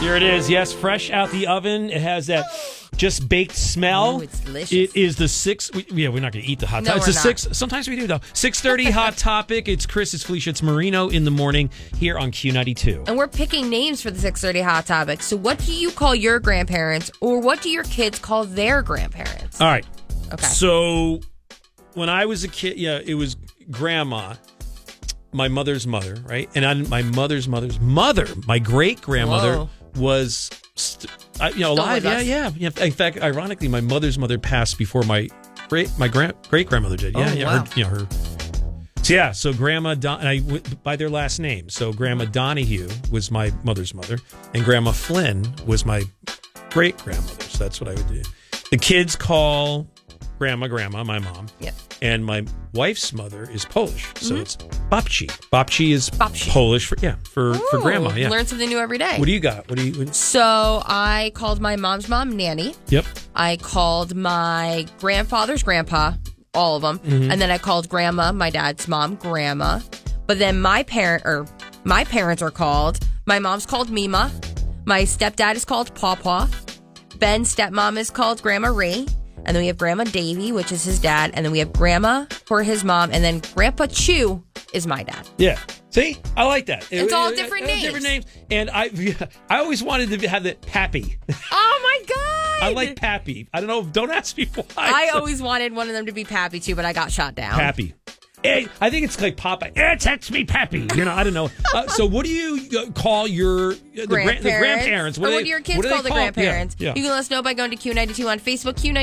Here it is. Yes, fresh out the oven. It has that just baked smell. Ooh, it's delicious. It is the we're not going to eat the hot topic. It's the sometimes we do, though. 6:30 Hot Topic. It's Chris, it's Felicia, it's Marino in the morning here on Q92. And we're picking names for the 6:30 Hot Topic. So what do you call your grandparents, or what do your kids call their grandparents? All right. Okay. So when I was a kid, it was grandma, my mother's mother, right? And my mother's mother's mother, my great-grandmother, was alive. Yeah. In fact, ironically, my mother's mother passed before my great-grandmother did. Yeah. Wow. So Grandma and I went by their last name. So Grandma Donahue was my mother's mother, and Grandma Flynn was my great-grandmother. So that's what I would do. The kids call Grandma, my mom. Yep. And my wife's mother is Polish, so it's babci. Babci is Polish for grandma. Yeah. Learn something new every day. What do you got? So I called my mom's mom Nanny. Yep. I called my grandfather's grandpa, all of them, and then I called Grandma, my dad's mom, Grandma. But then my parents are called. My mom's called Mima. My stepdad is called Pawpaw. Ben's stepmom is called Grandma Ray. And then we have Grandma Davy, which is his dad. And then we have Grandma for his mom. And then Grandpa Chew is my dad. Yeah. See? I like that. It's all different names. Different names. And I always wanted to have that Pappy. Oh, my God. I like Pappy. I don't know. Don't ask me why. I always wanted one of them to be Pappy, too, but I got shot down. Pappy. Hey, I think it's like Popeye. Text me, Pappy. I don't know. So what do you call your the grandparents? What do your kids call the grandparents? Yeah. You can let us know by going to Q92 on Facebook, Q92.